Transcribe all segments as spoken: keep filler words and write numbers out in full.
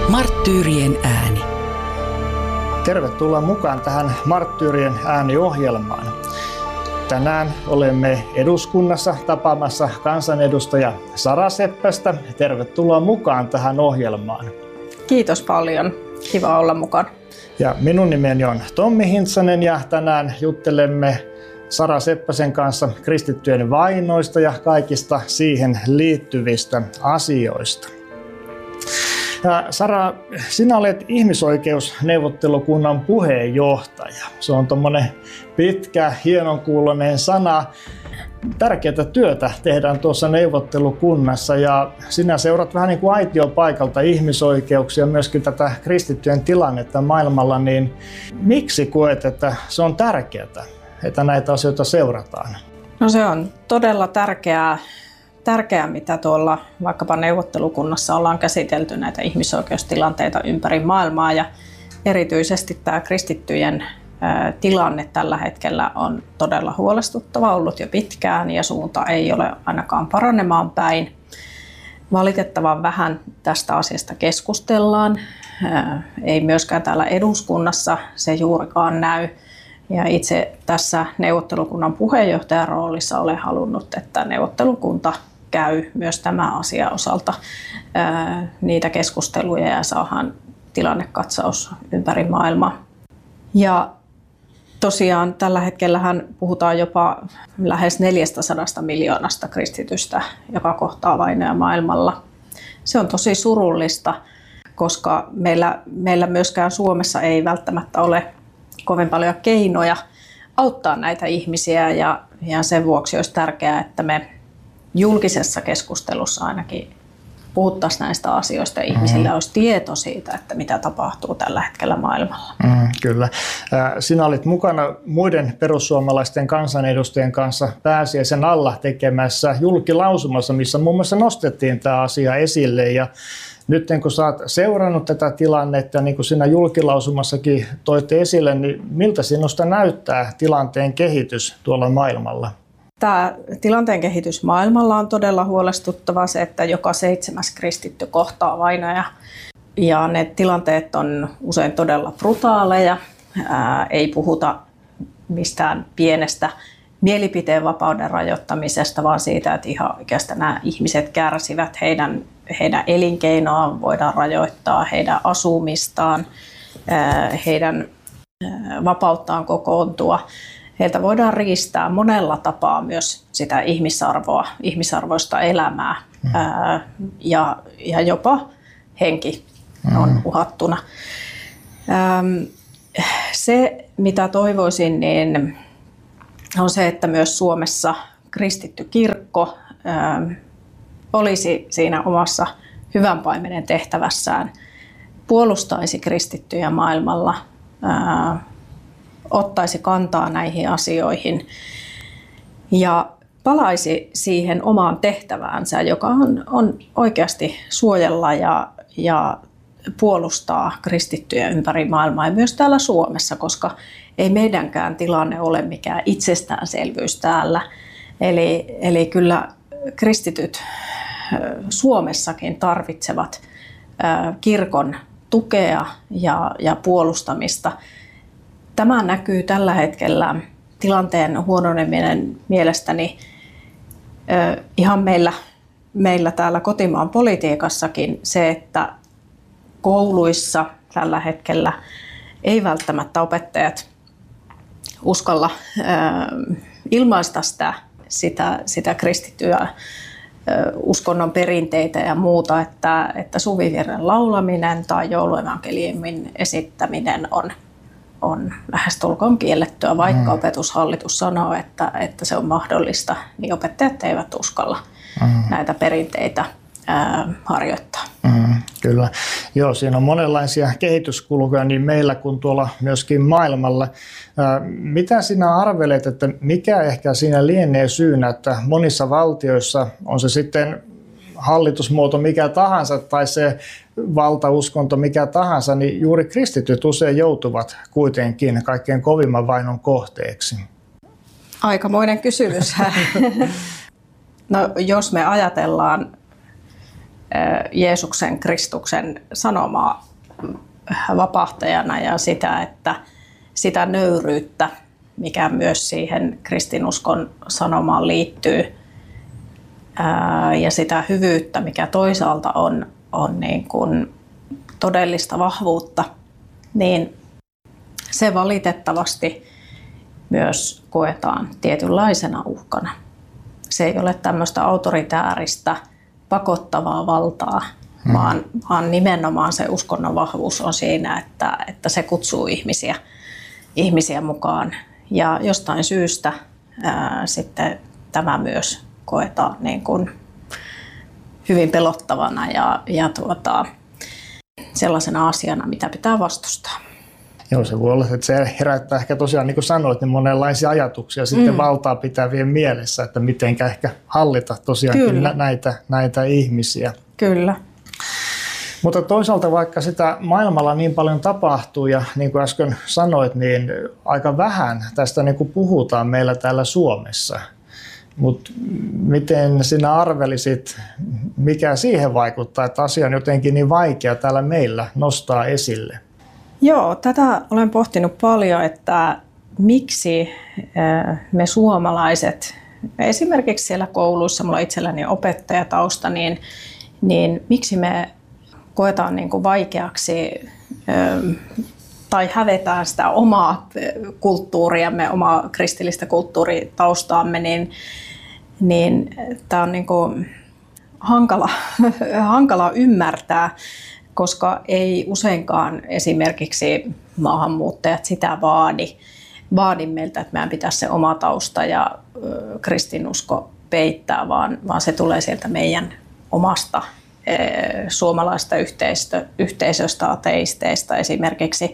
Marttyyrien ääni. Tervetuloa mukaan tähän Marttyyrien ääni-ohjelmaan. Tänään olemme eduskunnassa tapaamassa kansanedustaja Sara Seppästä. Tervetuloa mukaan tähän ohjelmaan. Kiitos paljon. Kiva olla mukana. Ja minun nimeni on Tommi Hintsanen ja tänään juttelemme Sara Seppäsen kanssa kristittyjen vainoista ja kaikista siihen liittyvistä asioista. Ja Sara, sinä olet ihmisoikeusneuvottelukunnan puheenjohtaja. Se on tommonen pitkä, hienonkuuloinen sana. Tärkeää työtä tehdään tuossa neuvottelukunnassa ja sinä seurat vähän niin kuin aitiopaikalta ihmisoikeuksia, myöskin tätä kristittyjen tilannetta maailmalla. Niin miksi koet, että se on tärkeää, että näitä asioita seurataan? No se on todella tärkeää. Tärkeää, mitä tuolla vaikkapa neuvottelukunnassa ollaan käsitelty näitä ihmisoikeustilanteita ympäri maailmaa ja erityisesti tämä kristittyjen tilanne tällä hetkellä on todella huolestuttava ollut jo pitkään ja suunta ei ole ainakaan paranemaan päin. Valitettavan vähän tästä asiasta keskustellaan, ei myöskään täällä eduskunnassa se juurikaan näy. Ja itse tässä neuvottelukunnan puheenjohtajan roolissa olen halunnut, että neuvottelukunta käy myös tämän asian osalta ää, niitä keskusteluja ja saadaan tilannekatsaus ympäri maailmaa. Ja tosiaan tällä hetkellähän puhutaan jopa lähes neljästäsadasta miljoonasta kristitystä, joka kohtaa vainoja maailmalla. Se on tosi surullista, koska meillä, meillä myöskään Suomessa ei välttämättä ole kovin paljon keinoja auttaa näitä ihmisiä ja, ja sen vuoksi olisi tärkeää, että me julkisessa keskustelussa ainakin puhuttaisiin näistä asioista ja ihmisillä mm. olisi tieto siitä, että mitä tapahtuu tällä hetkellä maailmalla. Mm, kyllä. Sinä olit mukana muiden perussuomalaisten kansanedustajien kanssa pääsiäisen alla tekemässä julkilausumassa, missä muun muassa nostettiin tämä asia esille. Ja nyt kun sä oot seurannut tätä tilannetta, niin kuin siinä julkilausumassakin toit esille, niin miltä sinusta näyttää tilanteen kehitys tuolla maailmalla? Tämä tilanteen kehitys maailmalla on todella huolestuttava se, että joka seitsemäs kristitty kohtaa vainoja. Ja ne tilanteet on usein todella brutaaleja. Ää, ei puhuta mistään pienestä mielipiteenvapauden rajoittamisesta, vaan siitä, että ihan oikeastaan nämä ihmiset kärsivät, heidän, heidän elinkeinoaan voidaan rajoittaa, heidän asumistaan, heidän vapauttaan kokoontua. Heiltä voidaan riistää monella tapaa myös sitä ihmisarvoa, ihmisarvoista elämää mm. ja, ja jopa henki on uhattuna. Se, mitä toivoisin, niin on se, että myös Suomessa kristitty kirkko olisi siinä omassa hyvän paimenen tehtävässään, puolustaisi kristittyjä maailmalla, ottaisi kantaa näihin asioihin ja palaisi siihen omaan tehtäväänsä, joka on, on oikeasti suojella ja, ja puolustaa kristittyjä ympäri maailmaa ja myös täällä Suomessa, koska ei meidänkään tilanne ole mikään itsestäänselvyys täällä. Eli, eli kyllä kristityt Suomessakin tarvitsevat kirkon tukea ja, ja puolustamista. Tämä näkyy tällä hetkellä tilanteen huononeminen mielestäni ihan meillä, meillä täällä kotimaan politiikassakin se, että kouluissa tällä hetkellä ei välttämättä opettajat uskalla ilmaista sitä, sitä, sitä kristittyä uskonnon perinteitä ja muuta, että, että suvivirren laulaminen tai jouluevankeliumin esittäminen on on lähestulkoon kiellettyä, vaikka mm. opetushallitus sanoo, että, että se on mahdollista, niin opettajat eivät uskalla mm. näitä perinteitä ää, harjoittaa. Mm, kyllä. Joo, siinä on monenlaisia kehityskulkuja niin meillä kuin tuolla myöskin maailmalla. Ää, mitä sinä arvelet, että mikä ehkä siinä lienee syynä, että monissa valtioissa on se sitten hallitusmuoto mikä tahansa tai se valtauskonto mikä tahansa, niin juuri kristityt usein joutuvat kuitenkin kaikkein kovimman vainon kohteeksi. Aikamoinen kysymys. No, jos me ajatellaan Jeesuksen Kristuksen sanomaa vapahtajana ja sitä, että sitä nöyryyttä, mikä myös siihen kristinuskon sanomaan liittyy, ja sitä hyvyyttä, mikä toisaalta on, on niin kuin todellista vahvuutta, niin se valitettavasti myös koetaan tietynlaisena uhkana. Se ei ole tämmöistä autoritääristä, pakottavaa valtaa, hmm. vaan, vaan nimenomaan se uskonnon vahvuus on siinä, että, että se kutsuu ihmisiä, ihmisiä mukaan. Ja jostain syystä ää, sitten tämä myös koetaan niin kuin hyvin pelottavana ja, ja tuota, sellaisena asiana, mitä pitää vastustaa. Joo, se voi olla, että se herättää ehkä tosiaan, niin kuin sanoit, niin monenlaisia ajatuksia sitten mm. valtaa pitävien mielessä, että mitenkä ehkä hallita tosiaankin nä- näitä, näitä ihmisiä. Kyllä. Mutta toisaalta vaikka sitä maailmalla niin paljon tapahtuu ja niin kuin äsken sanoit, niin aika vähän tästä niin kuin puhutaan meillä täällä Suomessa. Mutta miten sinä arvelisit, mikä siihen vaikuttaa, että asia on jotenkin niin vaikea täällä meillä nostaa esille? Joo, tätä olen pohtinut paljon, että miksi me suomalaiset, esimerkiksi siellä kouluissa, minulla itselläni on opettajatausta, niin, niin miksi me koetaan niin kuin vaikeaksi tai hävetään sitä omaa kulttuuriamme, omaa kristillistä kulttuuritaustaamme, niin, niin tämä on niin kuin hankala, hankala ymmärtää, koska ei useinkaan esimerkiksi maahanmuuttajat sitä vaadi, vaadi meiltä, että meidän pitäisi se oma tausta ja kristinusko peittää, vaan, vaan se tulee sieltä meidän omasta suomalaista yhteisö, yhteisöstä, ateisteista esimerkiksi,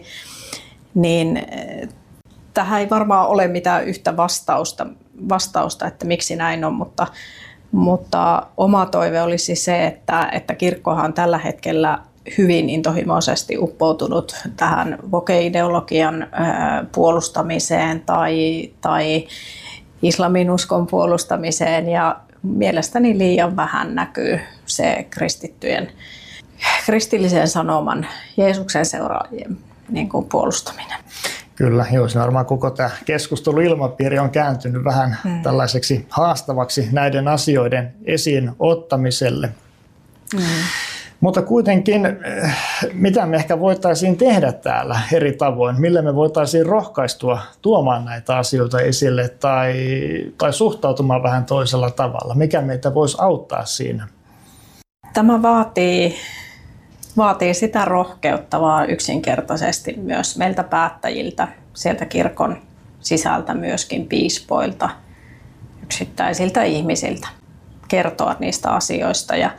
niin tähän ei varmaan ole mitään yhtä vastausta, vastausta että miksi näin on, mutta, mutta oma toive olisi se, että, että kirkkohan tällä hetkellä hyvin intohimoisesti uppoutunut tähän woke-ideologian puolustamiseen tai, tai islaminuskon puolustamiseen, ja mielestäni liian vähän näkyy se kristittyjen, kristillisen sanoman, Jeesuksen seuraajien niin kuin puolustaminen. Kyllä, joo, siinä varmaan koko tämä keskusteluilmapiiri on kääntynyt vähän hmm. tällaiseksi haastavaksi näiden asioiden esiin ottamiselle. Hmm. Mutta kuitenkin, mitä me ehkä voitaisiin tehdä täällä eri tavoin, millä me voitaisiin rohkaistua tuomaan näitä asioita esille tai, tai suhtautumaan vähän toisella tavalla, mikä meitä voisi auttaa siinä? Tämä vaatii, vaatii sitä rohkeutta vaan yksinkertaisesti myös meiltä päättäjiltä, sieltä kirkon sisältä myöskin piispoilta, yksittäisiltä ihmisiltä kertoa niistä asioista. Ja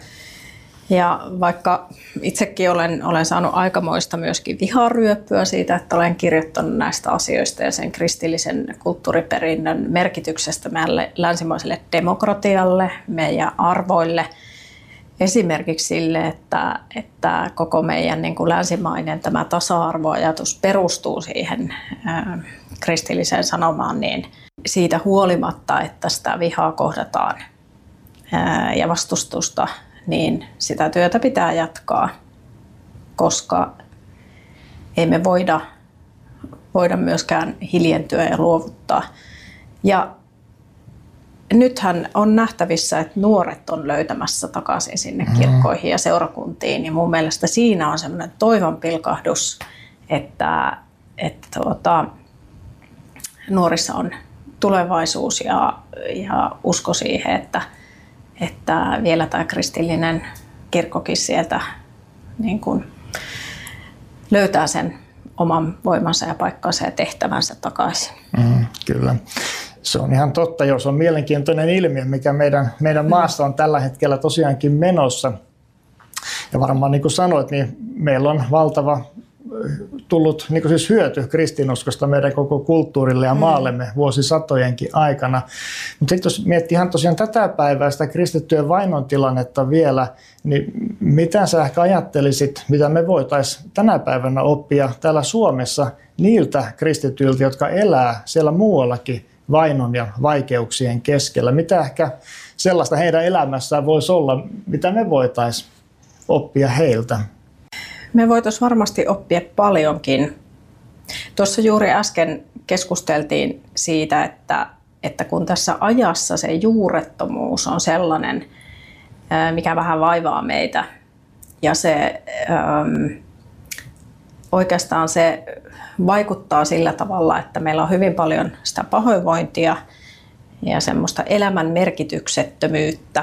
Ja vaikka itsekin olen, olen saanut aikamoista myöskin viharyöppyä siitä, että olen kirjoittanut näistä asioista ja sen kristillisen kulttuuriperinnön merkityksestä meidän länsimaiselle demokratialle, meidän arvoille, esimerkiksi sille, että, että koko meidän niin kuin länsimainen tämä tasa-arvoajatus perustuu siihen ää, kristilliseen sanomaan, niin siitä huolimatta, että sitä vihaa kohdataan ää, ja vastustusta, niin sitä työtä pitää jatkaa, koska ei me voida, voida myöskään hiljentyä ja luovuttaa. Ja nythän on nähtävissä, että nuoret on löytämässä takaisin sinne kirkkoihin ja seurakuntiin. Ja mun mielestä siinä on semmoinen toivon pilkahdus, että, että tuota, nuorissa on tulevaisuus ja, ja usko siihen, että että vielä tämä kristillinen kirkkokin sieltä niin kuin löytää sen oman voimansa ja paikkansa ja tehtävänsä takaisin. Mm, kyllä. Se on ihan totta. Joo, se on mielenkiintoinen ilmiö, mikä meidän, meidän mm. maassa on tällä hetkellä tosiaankin menossa. Ja varmaan niin kuin sanoit, niin meillä on valtava tullut niin kuin siis hyöty kristinuskosta meidän koko kulttuurille ja maallemme vuosisatojenkin aikana. Mutta sitten jos miettii ihan tosiaan tätä päivää, sitä kristittyjen vainon tilannetta vielä, niin mitä sä ehkä ajattelisit, mitä me voitaisiin tänä päivänä oppia täällä Suomessa niiltä kristityiltä, jotka elää siellä muuallakin vainon ja vaikeuksien keskellä? Mitä ehkä sellaista heidän elämässään voisi olla, mitä me voitaisiin oppia heiltä? Me voitaisiin varmasti oppia paljonkin. Tuossa juuri äsken keskusteltiin siitä, että, että kun tässä ajassa se juurettomuus on sellainen, mikä vähän vaivaa meitä, ja se ähm, oikeastaan se vaikuttaa sillä tavalla, että meillä on hyvin paljon sitä pahoinvointia ja semmoista elämän merkityksettömyyttä.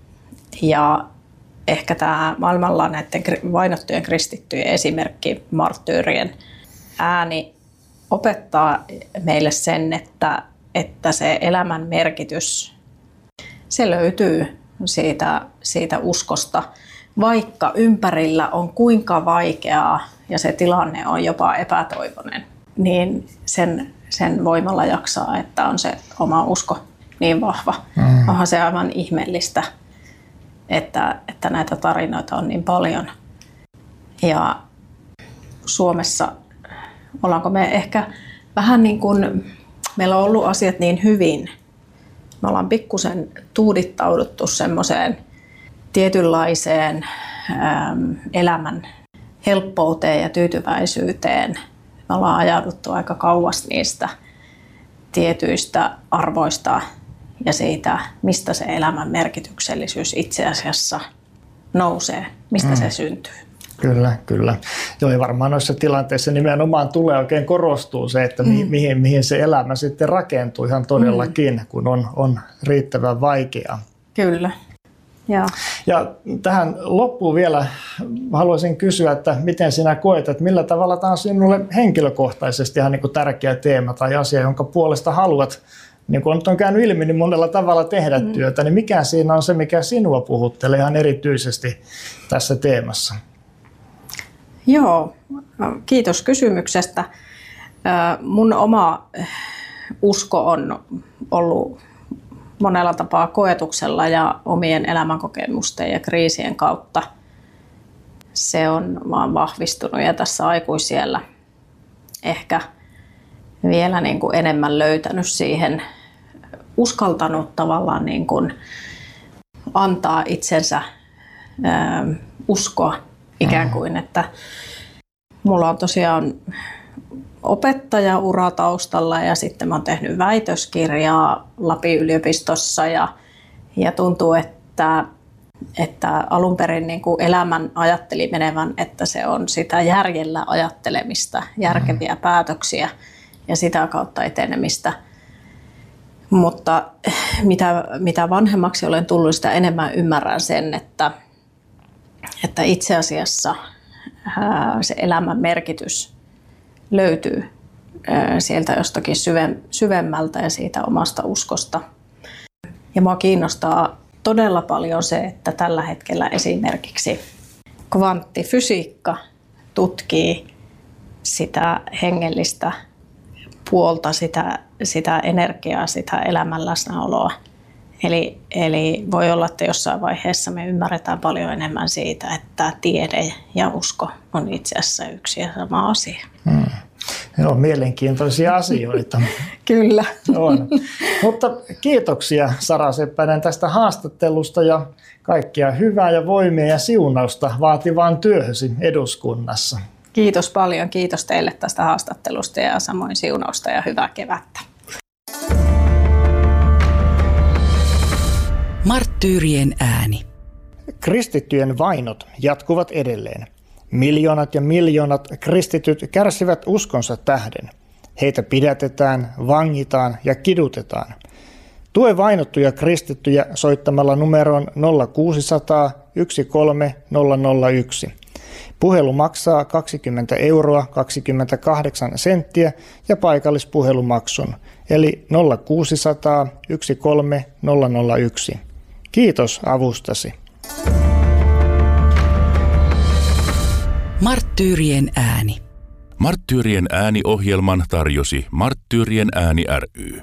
Ja ehkä tämä maailmalla näiden vainottujen kristittyjen esimerkki, marttyyrien ääni, opettaa meille sen, että, että se elämän merkitys, se löytyy siitä, siitä uskosta, vaikka ympärillä on kuinka vaikeaa ja se tilanne on jopa epätoivoinen, niin sen, sen voimalla jaksaa, että on se oma usko niin vahva. Mm. Onhan se aivan ihmeellistä, että, että näitä tarinoita on niin paljon. Ja Suomessa ollaanko me ehkä vähän niin kuin, meillä on ollut asiat niin hyvin, me ollaan pikkusen tuudittauduttu semmoiseen tietynlaiseen äm, elämän helppouteen ja tyytyväisyyteen. Me ollaan ajauduttu aika kauas niistä tietyistä arvoista ja siitä, mistä se elämän merkityksellisyys itse asiassa nousee, mistä mm. se syntyy. Kyllä, kyllä. Joo, ja varmaan noissa tilanteissa nimenomaan tulee oikein korostuu se, että mm. mihin, mihin se elämä sitten rakentuu ihan todellakin, mm. kun on, on riittävän vaikeaa. Kyllä. Ja. ja tähän loppuun vielä haluaisin kysyä, että miten sinä koet, että millä tavalla tämä on sinulle henkilökohtaisesti ihan niin kuin tärkeä teema tai asia, jonka puolesta haluat, niin kuin on käynyt ilmi, niin monella tavalla tehdä mm. työtä, niin mikä siinä on se, mikä sinua puhuttelee ihan erityisesti tässä teemassa? Joo, kiitos kysymyksestä. Mun oma usko on ollut monella tapaa koetuksella ja omien elämänkokemusten ja kriisien kautta. Se on vaan vahvistunut ja tässä aikuisiellä ehkä vielä niin kuin enemmän löytänyt siihen, uskaltanut tavallaan niin kuin antaa itsensä ää, uskoa ikään kuin, että mulla on tosiaan opettajaura taustalla ja sitten mä oon tehnyt väitöskirjaa Lapin yliopistossa ja, ja tuntuu, että, että alun perin niin kuin elämän ajatteli menevän, että se on sitä järjellä ajattelemista, järkeviä mm. päätöksiä ja sitä kautta etenemistä. Mutta mitä, mitä vanhemmaksi olen tullut, sitä enemmän ymmärrän sen, että, että itse asiassa ää, se elämän merkitys löytyy sieltä jostakin syvemmältä ja siitä omasta uskosta. Ja mua kiinnostaa todella paljon se, että tällä hetkellä esimerkiksi kvanttifysiikka tutkii sitä hengellistä puolta, sitä, sitä energiaa, sitä elämän läsnäoloa. Eli, eli voi olla, että jossain vaiheessa me ymmärretään paljon enemmän siitä, että tiede ja usko on itse asiassa yksi ja sama asia. Hmm. Ne on mielenkiintoisia asioita. Kyllä. On. Mutta kiitoksia Sara Seppänen tästä haastattelusta ja kaikkia hyvää ja voimia ja siunausta vaativaan työhösi eduskunnassa. Kiitos paljon. Kiitos teille tästä haastattelusta ja samoin siunausta ja hyvää kevättä. Marttyyrien ääni. Kristittyjen vainot jatkuvat edelleen. Miljoonat ja miljoonat kristityt kärsivät uskonsa tähden. Heitä pidätetään, vangitaan ja kidutetaan. Tue vainottuja kristittyjä soittamalla numeroon nolla kuusisataa yksi kolme nolla nolla yksi. Puhelu maksaa kaksikymmentä euroa kaksikymmentäkahdeksan senttiä ja paikallispuhelumaksun, eli nolla kuusisataa yksi kolme nolla nolla yksi. Kiitos avustasi. Marttyyrien ääni. Marttyyrien ääni-ohjelman tarjosi Marttyyrien ääni ry.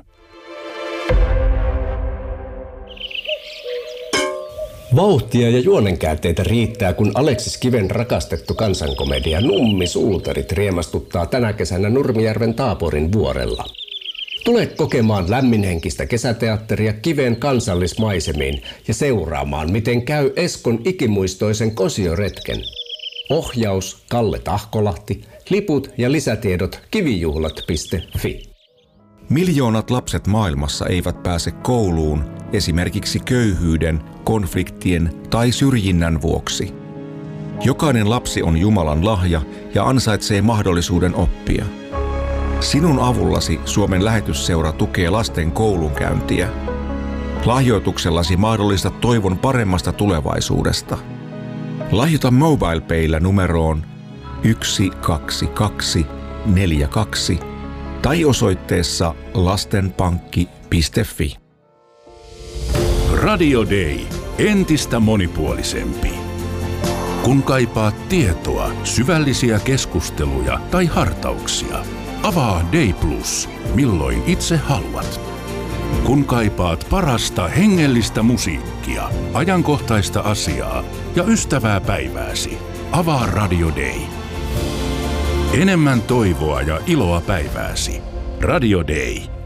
Vauhtia ja juonenkäänteitä riittää, kun Aleksis Kiven rakastettu kansankomedia Nummi Suutarit riemastuttaa tänä kesänä Nurmijärven Taaporin vuorella. Tule kokemaan lämminhenkistä kesäteatteria Kiven kansallismaisemiin ja seuraamaan, miten käy Eskon ikimuistoisen kosioretken. Ohjaus Kalle Tahkolahti, liput ja lisätiedot kivijuhlat piste fi. Miljoonat lapset maailmassa eivät pääse kouluun esimerkiksi köyhyyden, konfliktien tai syrjinnän vuoksi. Jokainen lapsi on Jumalan lahja ja ansaitsee mahdollisuuden oppia. Sinun avullasi Suomen lähetysseura tukee lasten koulunkäyntiä. Lahjoituksellasi mahdollistat toivon paremmasta tulevaisuudesta. Lahjoita MobilePayllä numeroon yksi kaksi kaksi neljä kaksi tai osoitteessa lastenpankki piste fi. Radio Day. Entistä monipuolisempi. Kun kaipaat tietoa, syvällisiä keskusteluja tai hartauksia, avaa Day Plus, milloin itse haluat. Kun kaipaat parasta hengellistä musiikkia, ajankohtaista asiaa ja ystävää päivääsi, avaa Radio Day. Enemmän toivoa ja iloa päivääsi. Radio Day.